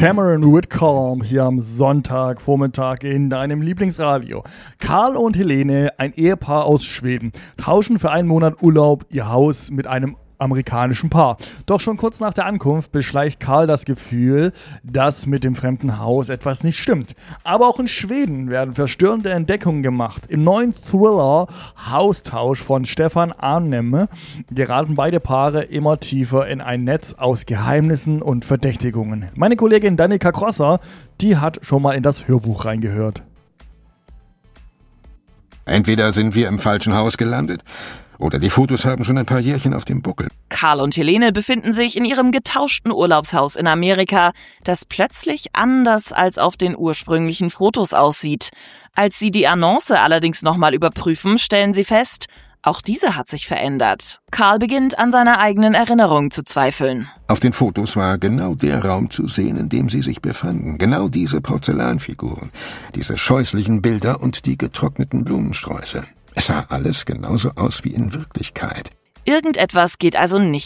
Cameron Whitcomb hier am Sonntagvormittag in deinem Lieblingsradio. Karl und Helene, ein Ehepaar aus Schweden, tauschen für einen Monat Urlaub ihr Haus mit einem amerikanischen Paar. Doch schon kurz nach der Ankunft beschleicht Karl das Gefühl, dass mit dem fremden Haus etwas nicht stimmt. Aber auch in Schweden werden verstörende Entdeckungen gemacht. Im neuen Thriller Haustausch von Stefan Arnemme geraten beide Paare immer tiefer in ein Netz aus Geheimnissen und Verdächtigungen. Meine Kollegin Danica Crosser, die hat schon mal in das Hörbuch reingehört. Entweder sind wir im falschen Haus gelandet, oder die Fotos haben schon ein paar Jährchen auf dem Buckel. Karl und Helene befinden sich in ihrem getauschten Urlaubshaus in Amerika, das plötzlich anders als auf den ursprünglichen Fotos aussieht. Als sie die Annonce allerdings nochmal überprüfen, stellen sie fest, auch diese hat sich verändert. Karl beginnt an seiner eigenen Erinnerung zu zweifeln. Auf den Fotos war genau der Raum zu sehen, in dem sie sich befanden. Genau diese Porzellanfiguren, diese scheußlichen Bilder und die getrockneten Blumensträuße. Es sah alles genauso aus wie in Wirklichkeit. Irgendetwas geht also nicht